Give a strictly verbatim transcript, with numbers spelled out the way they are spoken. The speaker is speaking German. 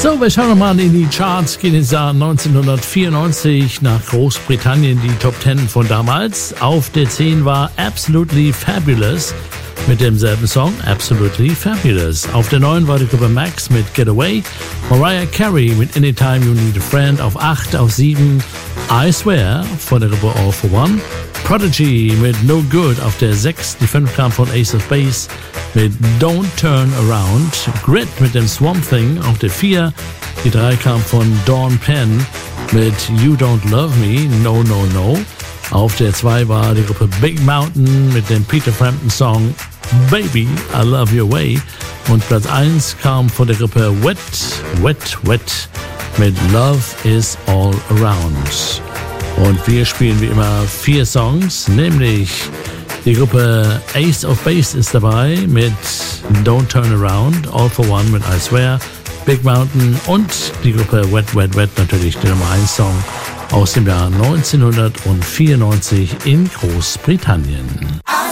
So, wir schauen nochmal in die Charts, gehen ins Jahr neunzehnhundertvierundneunzig nach Großbritannien, die Top Ten von damals. Auf der zehn war Absolutely Fabulous mit demselben Song, Absolutely Fabulous. Auf der neun war die Gruppe Max mit Getaway, Mariah Carey mit Anytime You Need a Friend auf acht, auf sieben I Swear von der Gruppe All for One, Prodigy mit No Good auf der sechs, die fünf kam von Ace of Base mit Don't Turn Around, Grit mit dem Swamp Thing auf der vier, die drei kam von Dawn Penn mit You Don't Love Me, No No No. Auf der zwei war die Gruppe Big Mountain mit dem Peter Frampton Song Baby, I Love Your Way. Und Platz eins kam von der Gruppe Wet, Wet, Wet mit Love Is All Around. Und wir spielen wie immer vier Songs, nämlich die Gruppe Ace of Base ist dabei mit Don't Turn Around, All for One mit I Swear, Big Mountain und die Gruppe Wet, Wet, Wet natürlich der Nummer eins Song aus dem Jahr neunzehnhundertvierundneunzig in Großbritannien.